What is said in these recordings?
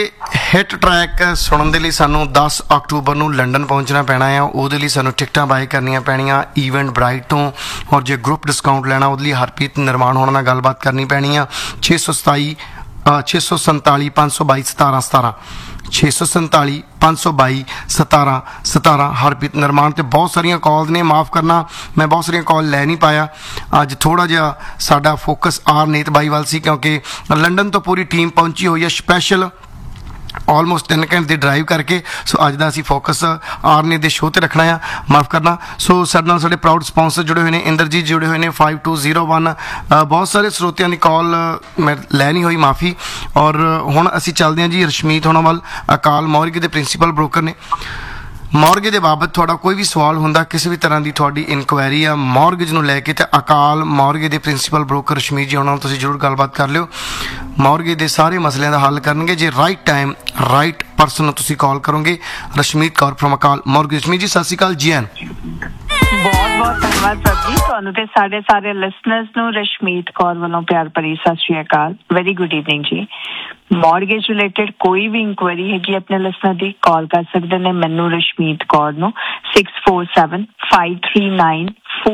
Hit track सुनने के लिए सानू 10 अक्टूबर ਨੂੰ ਲੰਡਨ ਪਹੁੰਚਣਾ ਪੈਣਾ ਆ। ਉਹਦੇ ਲਈ ਸਾਨੂੰ ਟਿਕਟਾਂ ਬਾਏ ਕਰਨੀਆਂ ਪੈਣੀਆਂ ਈਵੈਂਟ ਬ੍ਰਾਈਟ ਤੋਂ। ਔਰ ਜੇ ਗਰੁੱਪ ਡਿਸਕਾਊਂਟ ਲੈਣਾ ਉਹਦੇ ਲਈ ਹਰਪ੍ਰੀਤ ਨਿਰਮਾਣ ਹੋਣਾ ਨਾਲ ਗੱਲਬਾਤ ਕਰਨੀ ਪੈਣੀ ਆ। 647 522 17 17 647 522 17 17 ਹਰਪ੍ਰੀਤ ਨਿਰਮਾਣ। ਤੇ ਬਹੁਤ ਸਾਰੀਆਂ ਕਾਲਸ ਨੇ, ਮਾफ़ ਕਰਨਾ ਮੈਂ ਬਹੁਤ ਸਾਰੀਆਂ ਕਾਲ ਲੈ ਨਹੀਂ ਪਾਇਆ ਅੱਜ। ਥੋੜ੍ਹਾ ਜਿਹਾ ਸਾਡਾ ਫੋਕਸ ਆਰਨੀਤ ਬਾਈ ਵੱਲ ਸੀ ਕਿਉਂਕਿ ਲੰਡਨ ਤੋਂ ਪੂਰੀ ਟੀਮ ਪਹੁੰਚੀ ਹੋਈ ਹੈ ਸਪੈਸ਼ਲ ਆਲਮੋਸਟ 3 ਘੰਟੇ ਦੀ ਡਰਾਈਵ ਕਰਕੇ। ਸੋ ਅੱਜ ਦਾ ਅਸੀਂ ਫੋਕਸ ਆਰਨੇ ਦੇ ਸ਼ੋਅ 'ਤੇ ਰੱਖਣਾ ਆ, ਮਾफ़ ਕਰਨਾ। ਸੋ ਸਾਡੇ ਨਾਲ ਸਾਡੇ ਪ੍ਰਾਊਡ ਸਪੋਂਸਰ ਜੁੜੇ ਹੋਏ ਨੇ, ਇੰਦਰਜੀਤ ਜੁੜੇ ਹੋਏ ਨੇ 5201। ਬਹੁਤ ਸਾਰੇ ਸਰੋਤਿਆਂ ਦੀ ਕਾਲ ਮੈਂ ਲੈ ਨਹੀਂ ਹੋਈ, ਮਾफ़ੀ। ਔਰ ਹੁਣ ਅਸੀਂ ਚੱਲਦੇ ਹਾਂ ਜੀ ਰਸ਼ਮੀਤ ਹੋਣਾ ਵੱਲ। ਅਕਾਲ ਮੌਰਗੇ ਦੇ ਪ੍ਰਿੰਸੀਪਲ ਬ੍ਰੋਕਰ ਨੇ। ਮੌਰਗੇ ਦੇ ਬਾਬਤ ਤੁਹਾਡਾ ਕੋਈ ਵੀ ਸਵਾਲ ਹੁੰਦਾ, ਕਿਸੇ ਵੀ ਤਰ੍ਹਾਂ ਦੀ ਤੁਹਾਡੀ ਇਨਕੁਆਇਰੀ ਆ ਮੌਰਗੇਜ ਨੂੰ ਲੈ ਕੇ, ਤੇ ਅਕਾਲ ਮੌਰਗੇ ਦੇ ਪ੍ਰਿੰਸੀਪਲ ਬ੍ਰੋਕਰ ਰਸ਼ਮੀਤ ਜੀ ਹੋਣਾ ਤੁਸੀਂ ਜ਼ਰੂਰ ਗੱਲਬਾਤ ਕਰ ਲਿਓ। ਮੌਰਗੇ ਦੇ ਸਾਰੇ ਮਸਲਿਆਂ ਦਾ ਹੱਲ ਕਰਨਗੇ ਜੇ ਰਾਈਟ ਟਾਈਮ ਰਾਈਟ ਪਰਸਨ ਨੂੰ ਤੁਸੀਂ ਕਾਲ ਕਰੋਗੇ। ਰਸ਼ਮੀਤ ਕੌਰ ਫਰਮ ਅਕਾਲ ਮੌਰਗੇ। ਰਸ਼ਮੀਤ ਜੀ ਸਤਿ ਸ਼੍ਰੀ ਅਕਾਲ ਜੀ। ਬਹੁਤ ਬਹੁਤ ਧੰਨਵਾਦ ਸਰ ਜੀ, ਤੁਹਾਨੂੰ ਤੇ ਸਾਡੇ ਸਾਰੇ ਲਿਸਨਰਸ ਨੂੰ ਰਸ਼ਮੀਤ ਕੌਰ ਵੱਲੋਂ ਪਿਆਰ ਭਰੀ ਸਤਿ ਸ਼੍ਰੀ ਅਕਾਲ। ਵੈਰੀ ਗੁੱਡ ਈਵਨਿੰਗ ਜੀ। ਮੌਰਗੇਜ ਰਿਲੇਟਡ ਕੋਈ ਵੀ ਇਨਕੁਆਇਰੀ ਹੈਗੀ ਆਪਣੇ ਲਿਸਨਰ ਦੀ, ਕਾਲ ਕਰ ਸਕਦੇ ਨੇ ਮੈਨੂੰ ਰਸ਼ਮੀਤ ਕੌਰ ਨੂੰ 647 539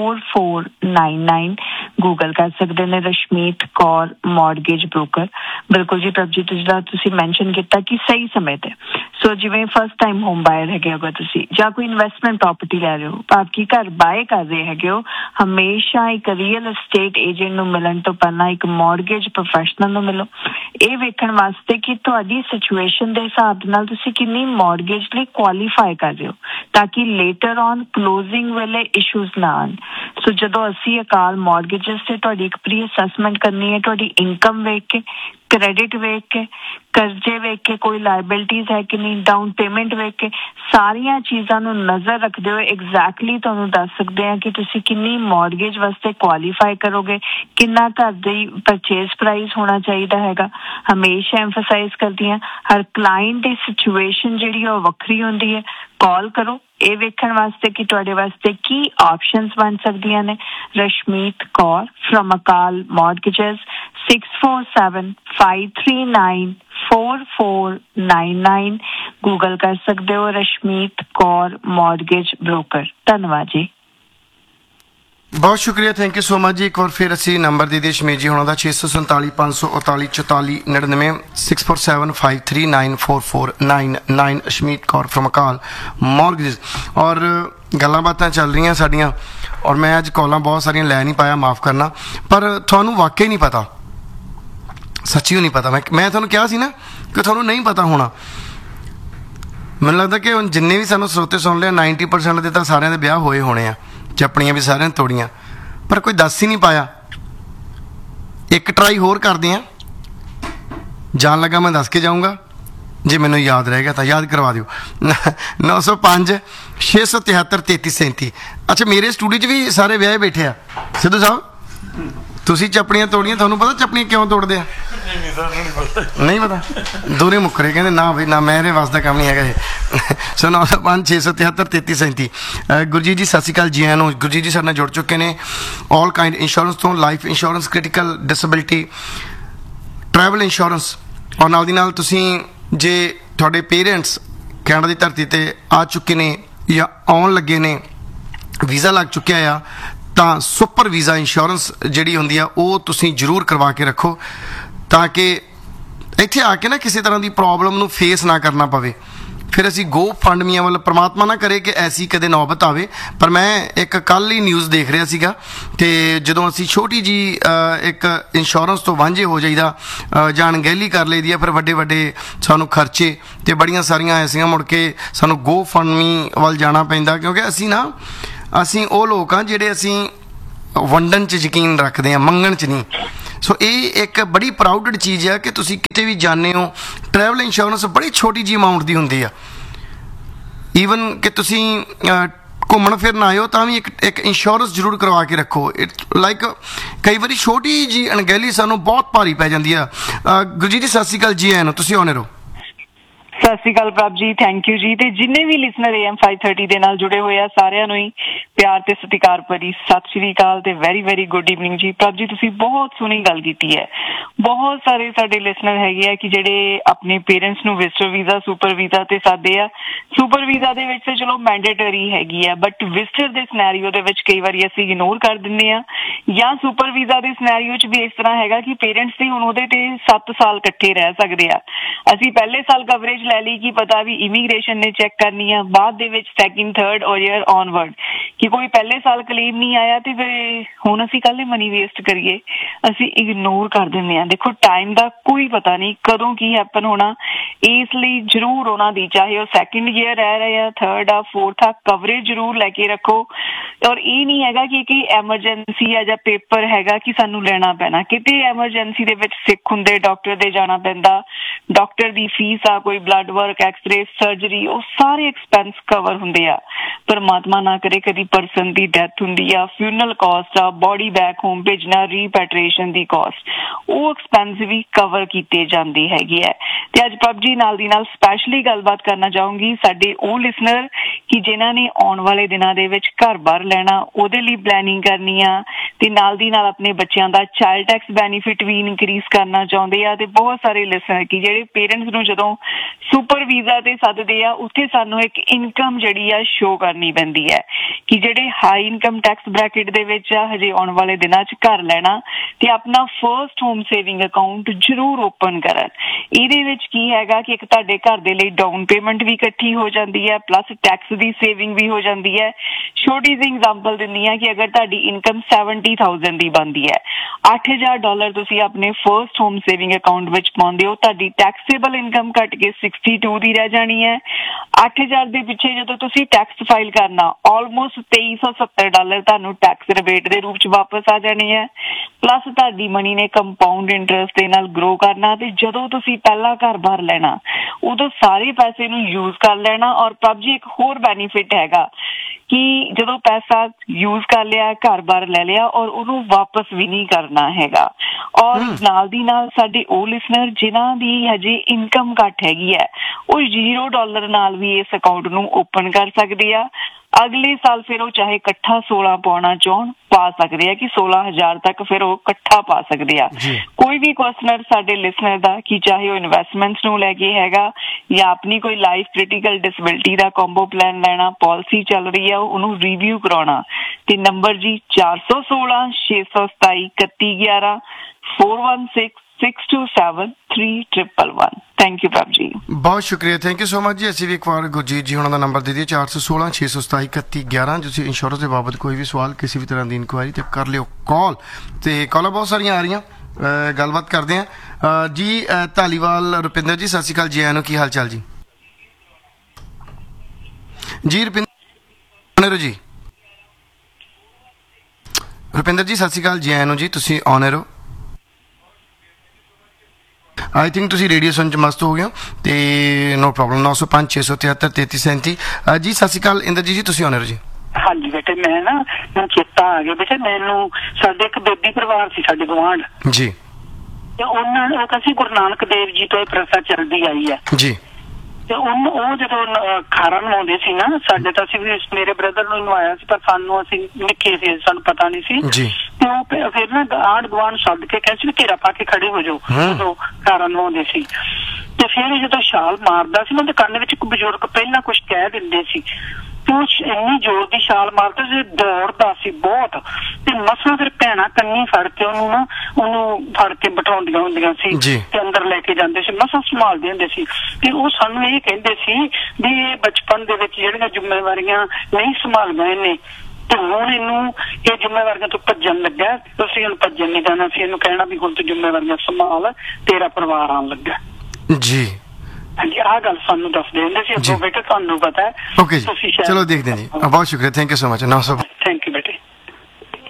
4499। ਗੂਗਲ ਕਰ ਸਕਦੇ ਨੇ ਰਸ਼ਮੀਤ ਕੌਰ ਮੌਰਗੇਜ ਬ੍ਰੋਕਰ। ਬਿਲਕੁਲ ਜੀ ਪ੍ਰਭਜੀਤ, ਜਿਹੜਾ ਤੁਸੀਂ ਮੈਂਸ਼ਨ ਕੀਤਾ ਕਿ ਸਹੀ ਸਮੇਂ ਤੇ। ਸੋ ਜਿਵੇਂ ਫਸਟ ਟਾਈਮ ਹੋਮ ਬਾਇਰ ਹੈਗੇ ਹੋ ਤੁਸੀਂ, ਜਾਂ ਕੋਈ ਇਨਵੈਸਟਮੈਂਟ ਪ੍ਰੋਪਰਟੀ ਲੈ ਰਹੇ ਹੋ, ਆਪ ਕੀ ਘਰ ਬਾਏ ਕਰ ਰਹੇ ਹੈਗੇ ਹੋ, ਹਮੇਸ਼ਾ ਇੱਕ ਰੀਅਲ estate ਏਜੰਟ ਨੂੰ ਮਿਲਣ ਤੋਂ ਪਹਿਲਾਂ ਇੱਕ ਮੌਰਗੇਜ ਪ੍ਰੋਫੈਸ਼ਨਲ ਨੂੰ ਮਿਲੋ। ਇਹ ਵੇਖਣ ਵਾਸਤੇ ਕਿ ਤੁਹਾਡੀ ਸਿਚੁਏਸ਼ਨ ਦੇ ਹਿਸਾਬ ਨਾਲ ਤੁਸੀਂ ਕਿੰਨੀ ਮੌਰਗੇਜ ਲਈ ਕੁਆਲੀਫਾਈ ਕਰ ਰਹੇ ਹੋ, ਤਾਂ ਕਿ ਲੇਟਰ ਔਨ ਕਲੋਜ਼ਿੰਗ ਵੇਲੇ ਇਸ਼ੂਜ਼ ਨਾ ਆਉਣ। ਸੋ ਜਦੋਂ ਅਸੀਂ ਅਕਾਲ ਮੌਰਗੇਜਸ ਤੇ ਤੁਹਾਡੀ ਇੱਕ ਪ੍ਰੀ ਅਸੈਸਮੈਂਟ ਕਰਨੀ ਹੈ, ਤੁਹਾਡੀ ਇਨਕਮ ਵੇਖ ਕੇ, ਕ੍ਰੈਡਿਟ ਵੇਖ ਕੇ, ਕਰਜ਼ੇ ਵੇਖ ਕੇ, ਕੋਈ ਲਾਇਬਿਲਿਟੀਜ਼ ਹੈ ਕਿ ਨਹੀਂ, ਡਾਊਨ ਪੇਮੈਂਟ ਵੇਖ ਕੇ, ਸਾਰੀਆਂ ਚੀਜ਼ਾਂ ਨੂੰ ਨਜ਼ਰ ਰੱਖਦੇ ਹੋਏ ਐਗਜ਼ੈਕਟਲੀ ਤੁਹਾਨੂੰ ਦੱਸ ਸਕਦੇ ਹਾਂ ਕਿ ਤੁਸੀਂ ਕਿੰਨੀ ਮੌਰਗੇਜ ਵਾਸਤੇ ਕੁਆਲੀਫਾਈ ਕਰੋਗੇ, ਕਿੰਨਾ ਘਰ ਦੀ ਪਰਚੇਜ਼ ਪ੍ਰਾਈਸ ਹੋਣਾ ਚਾਹੀਦਾ ਹੈਗਾ। ਹਮੇਸ਼ਾ ਐਮਫਸਾਈਜ਼ ਕਰਦੀ ਹਾਂ, ਹਰ ਕਲਾਇੰਟ ਦੀ ਸਿਚੁਏਸ਼ਨ ਜਿਹੜੀ ਉਹ ਵੱਖਰੀ ਹੁੰਦੀ ਹੈ। ਕਾਲ ਕਰੋ ਇਹ ਵੇਖਣ ਵਾਸਤੇ ਕਿ ਤੁਹਾਡੇ ਵਾਸਤੇ ਕੀ ਆਪਸ਼ਨਸ ਬਣ ਸਕਦੀਆਂ ਨੇ। ਰਸ਼ਮੀਤ ਕੌਰ ਫਰਮ ਅਕਾਲ ਮੌਰਗੇਜਸ 647 539 4499। ਗੂਗਲ ਕਰ ਸਕਦੇ ਹੋ ਰਸ਼ਮੀਤ ਕੌਰ ਮੌਰਗੇਜ ਬ੍ਰੋਕਰ। ਧੰਨਵਾਦ ਜੀ, ਬਹੁਤ ਸ਼ੁਕਰੀਆ, ਥੈਂਕ ਯੂ ਸੋ ਮਚ ਜੀ। ਇੱਕ ਵਾਰ ਫਿਰ ਅਸੀਂ ਨੰਬਰ ਦੇ ਦੇ ਸ਼ਮੀਤ ਜੀ ਹੋਣਾ ਦਾ 647 539 44 99 647 539 4499। ਸ਼ਮੀਤ ਕੌਰ ਫਰਮ ਅਕਾਲ ਮੌਰਗੇਜ। ਔਰ ਗੱਲਾਂ ਬਾਤਾਂ ਚੱਲ ਰਹੀਆਂ ਸਾਡੀਆਂ, ਔਰ ਮੈਂ ਅੱਜ ਕਾਲਾਂ ਬਹੁਤ ਸਾਰੀਆਂ ਲੈ ਨਹੀਂ ਪਾਇਆ, ਮਾफ़ ਕਰਨਾ। ਪਰ ਤੁਹਾਨੂੰ ਵਾਕਈ ਨਹੀਂ ਪਤਾ, ਸੱਚੀ ਨਹੀਂ ਪਤਾ। ਮੈਂ ਤੁਹਾਨੂੰ ਕਿਹਾ ਸੀ ਨਾ ਕਿ ਤੁਹਾਨੂੰ ਨਹੀਂ ਪਤਾ ਹੋਣਾ। ਮੈਨੂੰ ਲੱਗਦਾ ਕਿ ਹੁਣ ਜਿੰਨੇ ਵੀ ਸਾਨੂੰ ਸਰੋਤੇ ਸੁਣ ਲਿਆ 90% ਦੇ ਤਾਂ ਸਾਰਿਆਂ ਦੇ ਵਿਆਹ ਹੋਏ ਹੋਣੇ ਆ, ਚੱਪਣੀਆਂ ਵੀ ਸਾਰਿਆਂ ਨੇ ਤੋੜੀਆਂ, ਪਰ ਕੋਈ ਦੱਸ ਹੀ ਨਹੀਂ ਪਾਇਆ। ਇੱਕ ਟਰਾਈ ਹੋਰ ਕਰਦੇ ਹਾਂ, ਜਾਣ ਲੱਗਾ ਮੈਂ ਦੱਸ ਕੇ ਜਾਊਂਗਾ, ਜੇ ਮੈਨੂੰ ਯਾਦ ਰਹਿ ਗਿਆ ਤਾਂ ਯਾਦ ਕਰਵਾ ਦਿਓ। 905 673 3337। ਅੱਛਾ, ਮੇਰੇ ਸਟੂਡੀਓ 'ਚ ਵੀ ਸਾਰੇ ਵਿਆਹੇ ਬੈਠੇ ਆ। ਸਿੱਧੂ ਸਾਹਿਬ ਤੁਸੀਂ ਚੱਪਣੀਆਂ ਤੋੜੀਆਂ, ਤੁਹਾਨੂੰ ਪਤਾ ਚੱਪਣੀਆਂ ਕਿਉਂ ਤੋੜਦੇ ਆ? ਨਹੀਂ ਪਤਾ, ਦੋਰੇ ਮੁੱਕਰੇ ਕਹਿੰਦੇ ਨਾ ਬਈ ਨਾ, ਮੇਰੇ ਵਾਸ ਦਾ ਕੰਮ ਨਹੀਂ ਹੈਗਾ ਇਹ। ਸੋ 905 673 3337। ਗੁਰਜੀਤ ਜੀ ਸਤਿ ਸ਼੍ਰੀ ਅਕਾਲ ਜੀ। ਆਇਆਂ ਨੂੰ ਗੁਰਜੀਤ ਜੀ ਸਾਡੇ ਨਾਲ ਜੁੜ ਚੁੱਕੇ ਨੇ ਆਲ ਕਾਈਂਡ ਇੰਸ਼ੋਰੈਂਸ ਤੋਂ, life insurance, critical disability, travel insurance. ਔਰ ਨਾਲ ਦੀ ਨਾਲ ਤੁਸੀਂ ਜੇ ਤੁਹਾਡੇ ਪੇਰੈਂਟਸ ਕੈਨੇਡਾ ਦੀ ਧਰਤੀ 'ਤੇ ਆ ਚੁੱਕੇ ਨੇ ਜਾਂ ਆਉਣ ਲੱਗੇ ਨੇ, ਵੀਜ਼ਾ ਲੱਗ ਚੁੱਕਿਆ ਆ, ਤਾਂ ਸੁਪਰ ਵੀਜ਼ਾ ਇੰਸ਼ੋਰੈਂਸ ਜਿਹੜੀ ਹੁੰਦੀ ਆ ਉਹ ਤੁਸੀਂ ਜ਼ਰੂਰ ਕਰਵਾ ਕੇ ਰੱਖੋ, ਤਾਂ ਕਿ ਇੱਥੇ ਆ ਕੇ ਨਾ ਕਿਸੇ ਤਰ੍ਹਾਂ ਦੀ ਪ੍ਰੋਬਲਮ ਨੂੰ ਫੇਸ ਨਾ ਕਰਨਾ ਪਵੇ। ਫਿਰ ਅਸੀਂ ਗੋ ਫੰਡ ਮੀਆਂ ਵੱਲ, ਪ੍ਰਮਾਤਮਾ ਨਾ ਕਰੇ ਕਿ ਐਸੀ ਕਦੇ ਨੌਬਤ ਆਵੇ। ਪਰ ਮੈਂ ਇੱਕ ਕੱਲ੍ਹ ਹੀ ਨਿਊਜ਼ ਦੇਖ ਰਿਹਾ ਸੀਗਾ, ਅਤੇ ਜਦੋਂ ਅਸੀਂ ਛੋਟੀ ਜੀ ਇੱਕ ਇੰਸ਼ੋਰੈਂਸ ਤੋਂ ਵਾਂਝੇ ਹੋ ਜਾਈਦਾ ਜਾਂ ਅਣਗਹਿਲੀ ਕਰ ਲਈਦੀ ਆ, ਫਿਰ ਵੱਡੇ ਵੱਡੇ ਸਾਨੂੰ ਖਰਚੇ ਅਤੇ ਬੜੀਆਂ ਸਾਰੀਆਂ ਐਸੀਆਂ ਮੁੜ ਕੇ ਸਾਨੂੰ ਗੋ ਫੰਡ ਮੀ ਵੱਲ ਜਾਣਾ ਪੈਂਦਾ, ਕਿਉਂਕਿ ਅਸੀਂ ਉਹ ਲੋਕ ਹਾਂ ਜਿਹੜੇ ਅਸੀਂ ਵੰਡਣ 'ਚ ਯਕੀਨ ਰੱਖਦੇ ਹਾਂ, ਮੰਗਣ 'ਚ ਨਹੀਂ। ਸੋ ਇਹ ਇੱਕ ਬੜੀ ਪ੍ਰਾਊਡਡ ਚੀਜ਼ ਹੈ ਕਿ ਤੁਸੀਂ ਕਿਤੇ ਵੀ ਜਾਂਦੇ ਹੋ, ਟਰੈਵਲ ਇੰਸ਼ੋਰੈਂਸ ਬੜੀ ਛੋਟੀ ਜਿਹੀ ਅਮਾਊਂਟ ਦੀ ਹੁੰਦੀ ਆ। ਈਵਨ ਕਿ ਤੁਸੀਂ ਘੁੰਮਣ ਫਿਰਨ ਆਏ ਹੋ ਤਾਂ ਵੀ ਇੱਕ ਇੰਸ਼ੋਰੈਂਸ ਜ਼ਰੂਰ ਕਰਵਾ ਕੇ ਰੱਖੋ। ਲਾਈਕ ਕਈ ਵਾਰੀ ਛੋਟੀ ਜਿਹੀ ਅਣਗਹਿਲੀ ਸਾਨੂੰ ਬਹੁਤ ਭਾਰੀ ਪੈ ਜਾਂਦੀ ਆ। ਗੁਰਜੀਤ ਜੀ ਸਤਿ ਸ਼੍ਰੀ ਅਕਾਲ ਜੀ। ਆਇਆਂ ਨੂੰ, ਤੁਸੀਂ ਆਉਣੇ ਰਹੋ। ਸਤਿ ਸ਼੍ਰੀ ਅਕਾਲ ਪ੍ਰਭ ਜੀ, ਥੈਂਕ ਯੂ ਜੀ। ਤੇ ਜਿੰਨੇ ਵੀ ਲਿਸਨਰ AM 530 ਦੇ ਨਾਲ ਜੁੜੇ ਹੋਏ ਆ ਸਾਰਿਆਂ ਨੂੰ ਹੀ ਪਿਆਰ ਤੇ ਸਤਿਕਾਰ ਭਰੀ ਸਤਿ ਸ਼੍ਰੀ ਅਕਾਲ ਤੇ ਵੈਰੀ ਗੁੱਡ ਈਵਨਿੰਗ ਜੀ। ਪ੍ਰਭ ਜੀ ਤੁਸੀਂ ਬਹੁਤ ਸੋਹਣੀ ਗੱਲ ਕੀਤੀ ਹੈ। ਬਹੁਤ ਸਾਰੇ ਸਾਡੇ ਲਿਸਨਰ ਹੈਗੇ ਆ ਕਿ ਜਿਹੜੇ ਆਪਣੇ ਪੇਰੈਂਟਸ ਨੂੰ ਵਿਜ਼ਟਰ ਵੀਜ਼ਾ, ਸੁਪਰ ਵੀਜ਼ਾ ਤੇ ਸਾਦੇ ਆ। ਸੁਪਰ ਵੀਜ਼ਾ ਦੇ ਵਿੱਚ ਤੇ ਚਲੋ ਮੈਂਡੇਟਰੀ ਹੈਗੀ ਆ, ਬਟ ਵਿਜ਼ਟਰ ਦੇ ਸਿਨੈਰੀਓ ਦੇ ਵਿੱਚ ਕਈ ਵਾਰੀ ਅਸੀਂ ਇਗਨੋਰ ਕਰ ਦਿੰਦੇ ਆ, ਜਾਂ ਸੁਪਰ ਵੀਜ਼ਾ ਦੇ ਸਿਨੈਰੀਓ 'ਚ ਵੀ ਇਸ ਤਰ੍ਹਾਂ ਹੈਗਾ ਕਿ ਪੇਰੈਂਟਸ ਦੀ ਹੁਣ ਉਹਦੇ ਤੇ 7 ਸਾਲ ਇਕੱਠੇ ਰਹਿ ਸਕਦੇ ਆ। ਅਸੀਂ ਪਹਿਲੇ ਸਾਲ ਕਵਰੇਜ ਲੈ ਲਈ ਕਿ ਪਤਾ ਵੀ ਇਮੀਗ੍ਰੇਸ਼ਨ ਨੇ ਚੈੱਕ ਕਰਨੀ ਆ, ਬਾਅਦ ਦੇ ਵਿੱਚ ਸੈਕਿੰਡ, ਥਰਡ ਔਰ ਈਅਰ ਔਨਵਰਡ ਕਿ ਕੋਈ ਪਹਿਲੇ ਸਾਲ ਕਲੇਮ ਨਹੀਂ ਆਇਆ ਤੇ ਫਿਰ ਹੁਣ ਅਸੀਂ ਕੱਲ੍ਹ ਮਨੀ ਵੇਸਟ ਕਰੀਏ, ਅਸੀਂ ਇਗਨੋਰ ਕਰ ਦਿੰਦੇ ਹਾਂ। ਦੇਖੋ ਟਾਈਮ ਦਾ ਕੋਈ ਪਤਾ ਨਹੀਂ ਕਦੋਂ ਕੀ ਹੈਪਨ ਹੋਣਾ, ਇਸ ਲਈ ਜ਼ਰੂਰ ਉਹਨਾਂ ਦੀ ਚਾਹੇ ਉਹ ਸੈਕਿੰਡ ਈਅਰ ਰਹਿ ਰਹੇ ਆ, ਥਰਡ ਆ, ਫੋਰਥ ਆ, ਕਵਰੇਜ ਜ਼ਰੂਰ ਲੈ ਕੇ ਰੱਖੋ। ਔਰ ਇਹ ਨਹੀਂ ਹੈਗਾ ਕਿ ਐਮਰਜੈਂਸੀ ਆ ਜਾਂ ਪੇਪਰ ਹੈਗਾ ਕਿ ਸਾਨੂੰ ਲੈਣਾ ਪੈਣਾ। ਕਿਤੇ ਐਮਰਜੈਂਸੀ ਦੇ ਵਿੱਚ ਸਿੱਖ ਹੁੰਦੇ, ਡਾਕਟਰ ਦੇ ਜਾਣਾ ਪੈਂਦਾ, ਡਾਕਟਰ ਦੀ ਫੀਸ ਆ, ਕੋਈ ਬਲੱਡ ਵਰਕ, ਐਕਸਰੇ, ਸਰਜਰੀ, ਉਹ ਸਾਰੇ ਐਕਸਪੈਂਸ ਕਵਰ ਹੁੰਦੇ ਆ। ਪਰਮਾਤਮਾ ਨਾ ਕਰੇ ਕਦੀ ਪਰਸਨ ਦੀ ਡੈਥ ਹੁੰਦੀ ਆ, ਫਿਊਨਰਲ ਕਾਸਟ ਆ, ਬੋਡੀ ਬੈਕ ਹੋਮ ਭੇਜਣਾ, ਰੀਪੈਟਰੀਏਸ਼ਨ ਦੀ ਕਾਸਟ, ਉਹ ਐਕਸਪੈਂਸ ਵੀ ਕਵਰ ਕੀਤੇ ਜਾਂਦੇ ਹੈਗੇ ਆ। ਤੇ ਅੱਜ ਪ੍ਰਭ ਜੀ ਨਾਲ ਦੀ ਨਾਲ ਸਪੈਸ਼ਲੀ ਗੱਲਬਾਤ ਕਰਨਾ ਚਾਹੂੰਗੀ ਸਾਡੇ ਉਹ ਲਿਸਨਰ ਕਿ ਜਿਨ੍ਹਾਂ ਨੇ ਆਉਣ ਵਾਲੇ ਦਿਨਾਂ ਦੇ ਵਿੱਚ ਘਰ-ਬਾਰ ਲੈਣਾ, ਉਹਦੇ ਲਈ ਪਲੈਨਿੰਗ ਕਰਨੀ ਆ ਤੇ ਨਾਲ ਦੀ ਨਾਲ ਆਪਣੇ ਬੱਚਿਆਂ ਦਾ ਚਾਈਲਡ ਟੈਕਸ ਬੈਨੀਫਿਟ ਵੀ ਇਨਕਰੀਜ਼ ਕਰਨਾ ਚਾਹੁੰਦੇ ਆ। ਤੇ ਬਹੁਤ ਸਾਰੇ ਲਿਸਨਰ ਕਿ ਜਿਹੜੇ ਪੇਰੈਂਟਸ ਨੂੰ ਜਦੋਂ ਸੁਪਰ ਵੀਜ਼ਾ ਤੇ ਸੱਦਦੇ ਆ, ਉੱਥੇ ਸਾਨੂੰ ਇੱਕ ਇਨਕਮ ਜਿਹੜੀ ਆ ਸ਼ੋ ਕਰਨੀ ਪੈਂਦੀ ਹੈ ਕਿ ਜਿਹੜੇ ਹਾਈ ਇਨਕਮ ਟੈਕਸ ਬ੍ਰੈਕਟ ਦੇ ਵਿੱਚ ਆ, ਹਜੇ ਆਉਣ ਵਾਲੇ ਦਿਨਾਂ 'ਚ ਘਰ ਲੈਣਾ ਤੇ ਆਪਣਾ ਫਰਸਟ ਹੋਮ ਸੇਵਿੰਗ ਅਕਾਊਂਟ ਜ਼ਰੂਰ ਓਪਨ ਕਰਨ। ਇਹਦੇ ਵਿੱਚ ਕੀ ਹੈਗਾ ਕਿ ਇੱਕ ਤੁਹਾਡੇ ਘਰ ਦੇ ਲਈ ਡਾਊਨ ਪੇਮੈਂਟ ਵੀ ਇਕੱਠੀ ਹੋ ਜਾਂਦੀ ਹੈ, ਪਲੱਸ ਟੈਕਸ ਦੀ ਸੇਵਿੰਗ ਵੀ ਹੋ ਜਾਂਦੀ ਹੈ। ਛੋਟੀ ਜਿਹੀ ਐਗਜ਼ਾਮਪਲ ਦਿੰਦੀ ਹਾਂ ਕਿ ਅਗਰ ਤੁਹਾਡੀ ਇਨਕਮ 70,000 ਦੀ ਬਣਦੀ ਹੈ, $8,000 ਤੁਸੀਂ ਆਪਣੇ ਫਰਸਟ ਹੋਮ ਸੇਵਿੰਗ ਅਕਾਊਂਟ ਵਿੱਚ ਪਾਉਂਦੇ ਹੋ, ਤੁਹਾਡੀ ਟੈਕਸੇਬਲ ਇਨਕਮ ਘੱਟ ਕੇ 62 ਦੀ ਰਹਿ ਜਾਣੀ ਹੈ। 8,000 ਦੇ ਪਿੱਛੇ ਜਦੋਂ ਤੁਸੀਂ ਟੈਕਸ ਫਾਈਲ ਕਰਨਾ, ਆਲਮੋਸਟ $2,370 ਤੁਹਾਨੂੰ ਟੈਕਸ ਰਿਬੇਟ ਦੇ ਰੂਪ 'ਚ ਵਾਪਸ ਆ ਜਾਣੇ ਹੈ। ਪਲੱਸ ਤੁਹਾਡੀ ਮਨੀ ਨੇ ਕੰਪਾਊਂਡ ਇੰਟਰਸਟ ਦੇ ਨਾਲ ਗਰੋ ਕਰਨਾ ਤੇ ਜਦੋਂ ਤੁਸੀਂ ਪਹਿਲਾ ਘਰ-ਬਾਰ ਲੈਣਾ ਉਦੋਂ ਸਾਰੇ ਪੈਸੇ ਨੂੰ ਯੂਜ਼ ਕਰ ਲੈਣਾ। ਔਰ ਪ੍ਰਭ ਜੀ ਇੱਕ ਹੋਰ ਬੈਨੀਫਿਟ ਹੈਗਾ ਕਿ ਜਦੋਂ ਪੈਸਾ ਯੂਜ਼ ਕਰ ਲਿਆ, ਘਰ-ਬਾਰ ਲੈ ਲਿਆ ਔਰ ਉਹਨੂੰ ਵਾਪਸ ਵੀ ਨਹੀਂ ਕਰਨਾ ਹੈਗਾ। ਔਰ ਨਾਲ ਦੀ ਨਾਲ ਸਾਡੇ ਉਹ ਲਿਸਨਰ ਜਿਨ੍ਹਾਂ ਦੀ ਹਜੇ ਇਨਕਮ ਘੱਟ ਹੈਗੀ ਹੈ, ਉਹ $0 ਨਾਲ ਵੀ ਇਸ ਅਕਾਊਂਟ ਨੂੰ ਓਪਨ ਕਰ ਸਕਦੇ ਆ। ਅਗਲੇ ਸਾਲ ਫਿਰ ਉਹ ਚਾਹੇ ਇਕੱਠਾ 16 ਪਾਉਣਾ ਚਾਹੁਣ ਪਾ ਸਕਦੇ ਆ ਕਿ 16,000 ਤੱਕ ਫਿਰ ਉਹ ਇਕੱਠਾ ਪਾ ਸਕਦੇ ਆ। ਕੋਈ ਵੀ ਕੁਐਸਚਨਰ ਸਾਡੇ ਲਿਸਨਰ ਦਾ ਕਿ ਚਾਹੇ ਉਹ ਇਨਵੈਸਟਮੈਂਟਸ ਨੂੰ ਲੈ ਕੇ ਹੈਗਾ ਜਾਂ ਆਪਣੀ ਕੋਈ ਲਾਈਫ ਕ੍ਰਿਟੀਕਲ ਡਿਸੇਬਿਲਿਟੀ ਦਾ ਕੰਬੋ ਪਲਾਨ ਲੈਣਾ, ਪਾਲਿਸੀ ਚੱਲ ਰਹੀ ਆ, ਉਹਨੂੰ ਰਿਵਿਊ ਕਰਾਉਣਾ ਤੇ ਨੰਬਰ ਜੀ 416 627 3111 416-627-3111। ਥੈਂਕ ਯੂ ਪ੍ਰਭ ਜੀ, ਬਹੁਤ ਸ਼ੁਕਰੀਆ, ਥੈਂਕ ਯੂ ਸੋ ਮਚ ਜੀ। ਅਸੀਂ ਵੀ ਇੱਕ ਵਾਰ ਗੁਰਜੀਤ ਜੀ ਉਹਨਾਂ ਦਾ ਨੰਬਰ ਦੇ ਦਈਏ 416 627 3111। ਤੁਸੀਂ ਇੰਸ਼ੋਰੈਂਸ ਦੇ ਬਾਬਤ ਕੋਈ ਵੀ ਸਵਾਲ, ਕਿਸੇ ਵੀ ਤਰ੍ਹਾਂ ਦੀ ਇਨਕੁਆਇਰੀ ਤੇ ਕਰ ਲਿਓ ਕਾਲ। ਤੇ ਕਾਲਾਂ ਬਹੁਤ ਸਾਰੀਆਂ ਆ ਰਹੀਆਂ, ਗੱਲਬਾਤ ਕਰਦੇ ਹਾਂ ਜੀ। ਧਾਲੀਵਾਲ ਰੁਪਿੰਦਰ ਜੀ, ਸਤਿ ਸ਼੍ਰੀ ਅਕਾਲ ਜੀ, ਆਇਆਂ ਨੂੰ, ਕੀ ਹਾਲ ਚਾਲ ਜੀ? ਜੀ ਰੁਪਿੰਦਰ ਜੀ, ਰੁਪਿੰਦਰ ਜੀ ਸਤਿ ਸ਼੍ਰੀ ਅਕਾਲ ਜੀ, ਆਇਆਂ ਨੂੰ ਜੀ, ਤੁਸੀਂ ਆਨਰ ਹੋ। ਆਈ ਥਿੰਕ ਤੁਸੀਂ ਰੇਡੀਓ ਸੁਣ 'ਚ ਮਸਤ ਹੋ ਗਏ ਹੋ ਤੇ ਨੋ ਪ੍ਰੋਬਲਮ। 905 673 3337 ਜੀ। ਸਤਿ ਸ਼੍ਰੀ ਅਕਾਲ ਇੰਦਰ ਜੀ, ਤੁਸੀਂ ਆਨਰ ਜੀ। ਹਾਂਜੀ ਬੇਟੇ, ਮੈਂ ਨਾ ਮੈਨੂੰ ਚੇਤਾ ਆ ਗਿਆ ਬੇਟੇ, ਮੈਨੂੰ ਸਾਡੇ ਇੱਕ ਬੇਬੀ ਪਰਿਵਾਰ ਸੀ ਸਾਡੇ ਗੁਆਂਢ ਜੀ, ਤੇ ਉਹਨਾਂ ਨੂੰ ਕਹਿੰਦੇ ਗੁਰੂ ਨਾਨਕ ਦੇਵ ਜੀ ਤੋਂ ਇਹ ਪ੍ਰਥਾ ਚੱਲਦੀ ਆਈ ਹੈ ਜੀ। ਤੇ ਉਹ ਜਦੋਂ ਖਾਰਾ ਨਵਾਉਂਦੇ ਸੀ ਨਾ, ਸਾਡੇ ਤਾਂ ਅਸੀਂ ਵੀ ਮੇਰੇ ਬ੍ਰਦਰ ਨੂੰ ਨਵਾਇਆ ਸੀ, ਪਰ ਸਾਨੂੰ ਅਸੀਂ ਨਿੱਕੇ ਸੀ, ਸਾਨੂੰ ਪਤਾ ਨਹੀਂ ਸੀ ਜੀ। ਤੇ ਉਹ ਫਿਰ ਨਾ ਆਂਢ ਗੁਆਂਢ ਸੱਦ ਕੇ ਕਹਿੰਦੇ ਸੀ ਘੇਰਾ ਪਾ ਕੇ ਖੜੇ ਹੋ ਜਾਓ ਜਦੋਂ ਖਾਰਾ ਨਵਾਉਂਦੇ ਸੀ। ਤੇ ਫਿਰ ਜਦੋਂ ਛਾਲ ਮਾਰਦਾ ਸੀ ਨਾ, ਉਹਦੇ ਕੰਨ ਵਿੱਚ ਇੱਕ ਬਜ਼ੁਰਗ ਪਹਿਲਾਂ ਕੁਝ ਕਹਿ ਦਿੰਦੇ ਸੀ ਤੇ ਉਹ ਇੰਨੀ ਜ਼ੋਰ ਦੀ ਛਾਲ ਮਾਰਦਾ ਸੀ, ਦੌੜਦਾ ਸੀ ਬਹੁਤ, ਤੇ ਮਸਾਂ ਫਿਰ ਭੈਣਾਂ ਕੰਨੀ ਫੜ ਕੇ ਉਹਨੂੰ ਫੜ ਕੇ ਬਿਠਾਉਂਦੀਆਂ ਹੁੰਦੀਆਂ ਸੀ ਤੇ ਅੰਦਰ ਲੈ ਕੇ ਜਾਂਦੇ ਸੀ, ਮਸਾਂ ਸੰਭਾਲਦੇ ਹੁੰਦੇ ਸੀ। ਤੇ ਉਹ ਸਾਨੂੰ ਇਹ ਕਹਿੰਦੇ ਸੀ ਵੀ ਇਹ ਬਚਪਨ ਦੇ ਵਿੱਚ ਜਿਹੜੀਆਂ ਜ਼ਿੰਮੇਵਾਰੀਆਂ ਨਹੀਂ ਸੰਭਾਲੀਆਂ ਇਹਨੇ, ਤੇ ਹੁਣ ਇਹਨੂੰ ਇਹ ਜ਼ਿੰਮੇਵਾਰੀਆਂ ਤੋਂ ਭੱਜਣ ਲੱਗਾ। ਤੁਸੀਂ ਹੁਣ ਭੱਜਣ ਨਹੀਂ ਜਾਣਾ ਸੀ, ਇਹਨੂੰ ਕਹਿਣਾ ਵੀ ਹੁਣ ਤੂੰ ਜ਼ਿੰਮੇਵਾਰੀਆਂ ਸੰਭਾਲ, ਤੇਰਾ ਪਰਿਵਾਰ ਆਉਣ ਲੱਗਾ ਜੀ। ਹਾਂਜੀ, ਆਹ ਗੱਲ ਸਾਨੂੰ ਦੱਸਦੇ ਹੁੰਦੇ ਸੀ ਅੱਗੋਂ ਬੇਟੇ, ਤੁਹਾਨੂੰ ਪਤਾ ਹੈ। ਓਕੇ ਜੀ, ਚਲੋ ਦੇਖਦੇ ਹਾਂ ਜੀ। ਬਹੁਤ ਸ਼ੁਕਰੀਆ, ਥੈਂਕ ਯੂ ਸੋ ਮਚ। 900